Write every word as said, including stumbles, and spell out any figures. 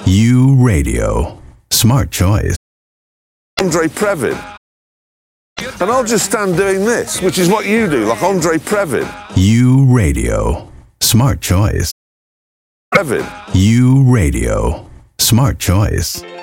U Radio. Smart choice. Andre Previn. And I'll just stand doing this, which is what you do, like Andre Previn. U Radio. Smart choice. Previn. U Radio. Smart choice.